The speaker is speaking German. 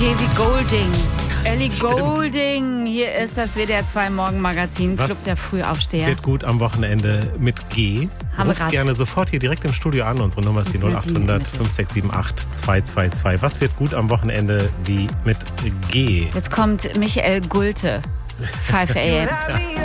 G wie Golding. Ellie Golding. Hier ist das WDR 2 Morgenmagazin, Club der Frühaufsteher. Wird gut am Wochenende mit G. Ruft gerne sofort hier direkt im Studio an. Unsere Nummer ist die 0800 5678 222. Was wird gut am Wochenende wie mit G? Jetzt kommt Michael Gulte. 5 AM.